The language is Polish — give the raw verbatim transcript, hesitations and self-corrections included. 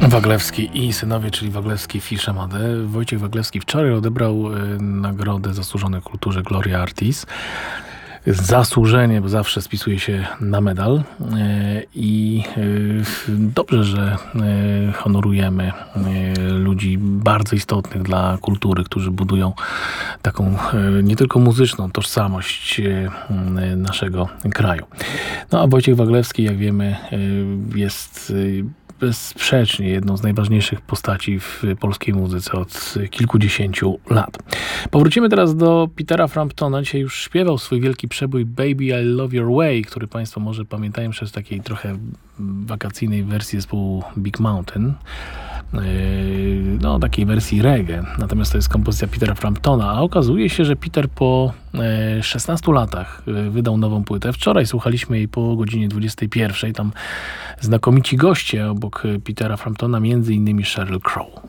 Waglewski i synowie, czyli Waglewski, Fisz Amade. Wojciech Waglewski wczoraj odebrał y, nagrodę zasłużonej kulturze Gloria Artis. Zasłużenie, bo zawsze spisuje się na medal y, i y, dobrze, że y, honorujemy y, ludzi bardzo istotnych dla kultury, którzy budują taką y, nie tylko muzyczną tożsamość y, y, naszego kraju. No a Wojciech Waglewski, jak wiemy, y, jest y, bezsprzecznie jedną z najważniejszych postaci w polskiej muzyce od kilkudziesięciu lat. Powrócimy teraz do Petera Framptona. Dzisiaj już śpiewał swój wielki przebój Baby I Love Your Way, który Państwo może pamiętają przez takiej trochę wakacyjnej wersji zespołu Big Mountain. No, takiej wersji reggae. Natomiast to jest kompozycja Petera Framptona, a okazuje się, że Peter po szesnastu latach wydał nową płytę. Wczoraj słuchaliśmy jej po godzinie dwudziestej pierwszej. Tam znakomici goście obok Petera Framptona, między innymi Sheryl Crow.